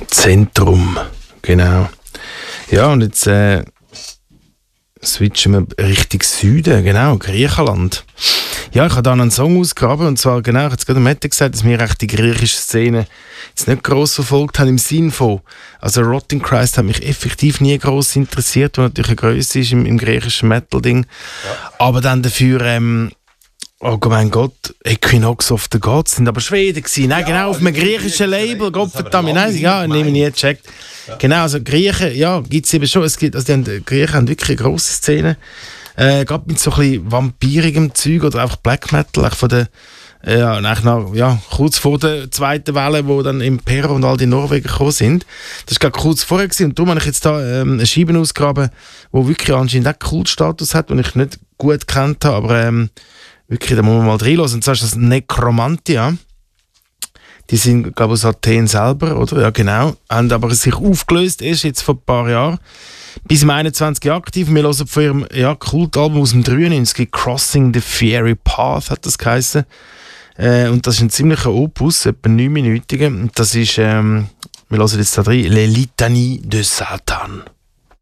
Zentrum, genau. Ja, und jetzt switchen wir Richtung Süden, genau, Griechenland. Ja, ich habe da einen Song ausgegraben, und zwar, genau, jetzt gerade Mette gesagt, dass wir echt die griechische Szene jetzt nicht gross verfolgt haben, im Sinn von, also Rotting Christ hat mich effektiv nie gross interessiert, was natürlich eine Grösse ist im griechischen Metal-Ding. Ja. Aber dann dafür, oh mein Gott, Equinox of the Gods sind aber Schweden gewesen. Nein, ja, genau, auf einem griechischen Label, Gottverdammt, nein, ja, nehme ich nie gecheckt. Ja. Genau, also Griechen, ja, gibt es eben schon, die Griechen haben wirklich eine grosse Szene. Gerade mit so ein bisschen vampirigem Zeug oder einfach Black Metal, von der, kurz vor der zweiten Welle, wo dann Impero und all die Norweger gekommen sind. Das war gerade kurz vorher gewesen, und darum habe ich jetzt da eine Scheibe ausgegraben, die wirklich anscheinend auch Kultstatus hat, den ich nicht gut kennt habe, aber wirklich, da muss man mal reinhören. Und zwar ist das Necromantia. Die sind, glaube ich, aus Athen selber, oder? Ja, genau. Haben aber sich aufgelöst, erst jetzt vor ein paar Jahren. Bis im 21 Jahr aktiv. Wir hören von ihrem Kultalbum aus dem 93, Crossing the Fiery Path hat das geheißen. Und das ist ein ziemlicher Opus, etwa 9-minütiger. Und das ist, wir hören jetzt da drin, Les Litanies de Satan.